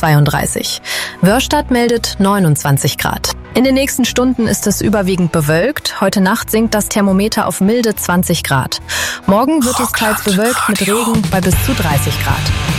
32. Wörstadt meldet 29 Grad. In den nächsten Stunden ist es überwiegend bewölkt. Heute Nacht sinkt das Thermometer auf milde 20 Grad. Morgen wird es teils bewölkt mit Regen bei bis zu 30 Grad.